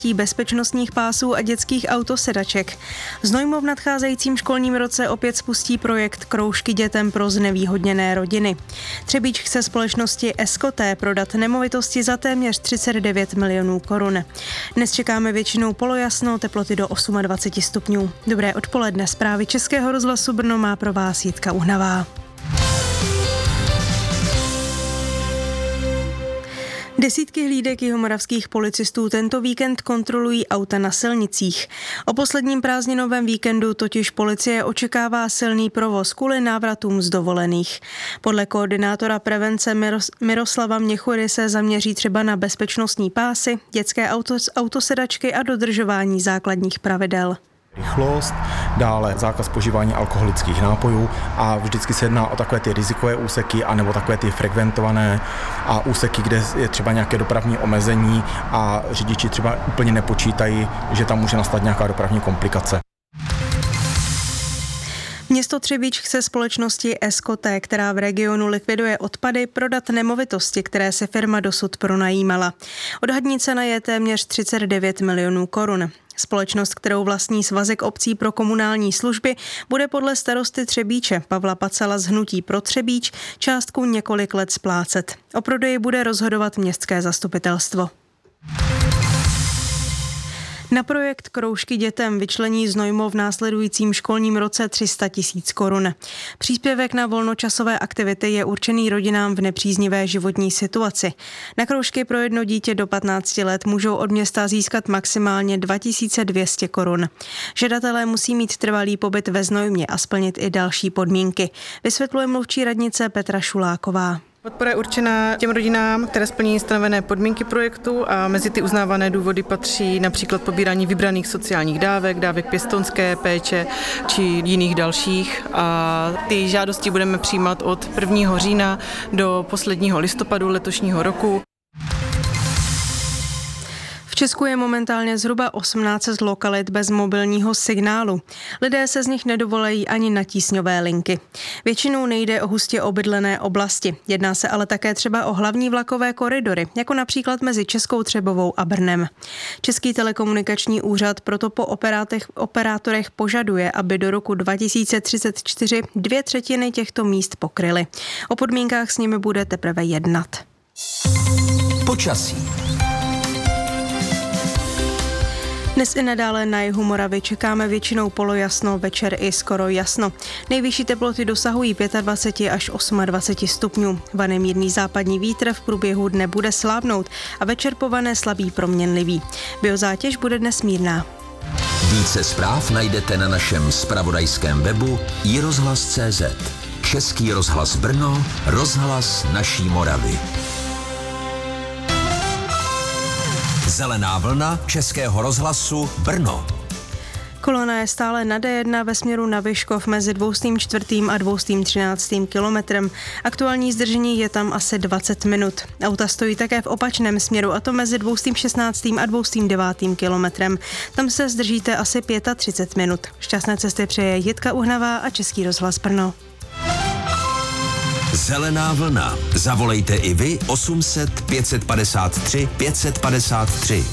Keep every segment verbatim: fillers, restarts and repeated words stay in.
bezpečnostních pásů a dětských autosedaček. Znojmo v nadcházejícím školním roce opět spustí projekt Kroužky dětem pro znevýhodněné rodiny. Třebíč chce společnosti Eskoté prodat nemovitosti za téměř třicet devět milionů korun. Dnes čekáme většinou polojasno, teploty do dvacet osm stupňů. Dobré odpoledne, zprávy Českého rozhlasu Brno má pro vás Jitka Uhnavá. Desítky hlídek jihomoravských policistů tento víkend kontrolují auta na silnicích. O posledním prázdninovém víkendu totiž policie očekává silný provoz kvůli návratům z dovolených. Podle koordinátora prevence Miros- Miroslava Měchury se zaměří třeba na bezpečnostní pásy, dětské auto- autosedačky a dodržování základních pravidel. Rychlost, dále zákaz požívání alkoholických nápojů a vždycky se jedná o takové ty rizikové úseky anebo takové ty frekventované a úseky, kde je třeba nějaké dopravní omezení a řidiči třeba úplně nepočítají, že tam může nastat nějaká dopravní komplikace. Město Třebíč chce společnosti Eskoté, která v regionu likviduje odpady, prodat nemovitosti, které si firma dosud pronajímala. Odhadní cena je téměř třicet devět milionů korun. Společnost, kterou vlastní Svazek obcí pro komunální služby, bude podle starosty Třebíče Pavla Pacala z Hnutí pro Třebíč částku několik let splácet. O prodeji bude rozhodovat městské zastupitelstvo. Na projekt Kroužky dětem vyčlení Znojmo v následujícím školním roce tři sta tisíc korun. Příspěvek na volnočasové aktivity je určený rodinám v nepříznivé životní situaci. Na kroužky pro jedno dítě do patnácti let můžou od města získat maximálně dva tisíce dvě stě korun. Žadatelé musí mít trvalý pobyt ve Znojmě a splnit i další podmínky, vysvětluje mluvčí radnice Petra Šuláková. Podpora je určená těm rodinám, které splní stanovené podmínky projektu a mezi ty uznávané důvody patří například pobírání vybraných sociálních dávek, dávek pěstounské péče či jiných dalších. A ty žádosti budeme přijímat od prvního října do posledního listopadu letošního roku. V Česku je momentálně zhruba tisíc osm set lokalit bez mobilního signálu. Lidé se z nich nedovolejí ani na tísňové linky. Většinou nejde o hustě obydlené oblasti. Jedná se ale také třeba o hlavní vlakové koridory, jako například mezi Českou Třebovou a Brnem. Český telekomunikační úřad proto po operátorech požaduje, aby do roku dva tisíce třicet čtyři dvě třetiny těchto míst pokryly. O podmínkách s nimi bude teprve jednat. Počasí. Dnes i nadále na jihu Moravy čekáme většinou polojasno, večer i skoro jasno. Nejvyšší teploty dosahují dvacet pět až dvacet osm stupňů. Vane mírný západní vítr v průběhu dne bude slábnout a večer povane slabý proměnlivý. Biozátěž bude dnes mírná. Více zpráv najdete na našem zpravodajském webu i rozhlas tečka cé zet. Český rozhlas Brno, rozhlas naší Moravy. Zelená vlna Českého rozhlasu Brno. Kolona je stále na dé jedna ve směru na Vyškov mezi dvěstě čtyři a dvěstě třináct kilometrem. Aktuální zdržení je tam asi dvacet minut. Auta stojí také v opačném směru, a to mezi dvěstě šestnáct a dvěstě devět kilometrem. Tam se zdržíte asi třicet pět minut. Šťastné cesty přeje Jitka Uhnavá a Český rozhlas Brno. Zelená vlna. Zavolejte i vy osm set pět padesát tři pět padesát tři.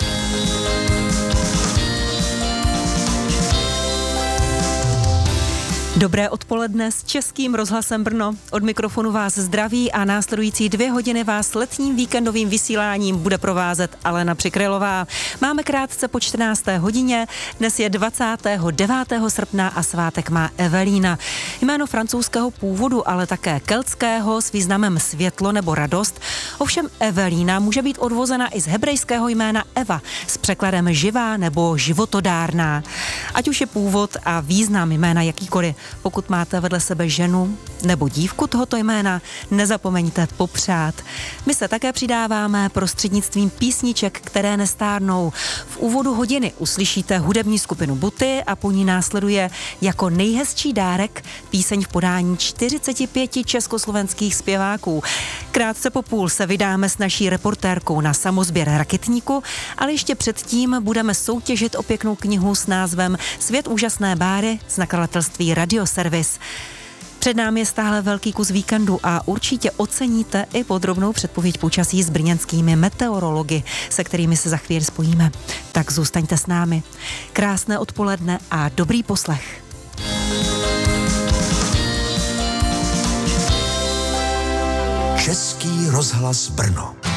Dobré odpoledne s Českým rozhlasem Brno. Od mikrofonu vás zdraví a následující dvě hodiny vás letním víkendovým vysíláním bude provázet Alena Přikrylová. Máme krátce po čtrnácté hodině, dnes je dvacátého devátého srpna a svátek má Evelína. Jméno francouzského původu, ale také keltského s významem světlo nebo radost. Ovšem Evelína může být odvozena i z hebrejského jména Eva s překladem živá nebo životodárná. Ať už je původ a význam jména jakýkoliv, pokud máte vedle sebe ženu nebo dívku tohoto jména, nezapomeňte popřát. My se také přidáváme prostřednictvím písniček, které nestárnou. V úvodu hodiny uslyšíte hudební skupinu Buty a po ní následuje jako nejhezčí dárek píseň v podání čtyřicet pět československých zpěváků. Krátce po půl se vydáme s naší reportérkou na samozběr raketníku, ale ještě předtím budeme soutěžit o pěknou knihu s názvem Svět úžasné báry z nakladatelství Radioservis. Před námi je stále velký kus víkendu a určitě oceníte i podrobnou předpověď počasí s brněnskými meteorology, se kterými se za chvíli spojíme. Tak zůstaňte s námi. Krásné odpoledne a dobrý poslech. Český rozhlas Brno.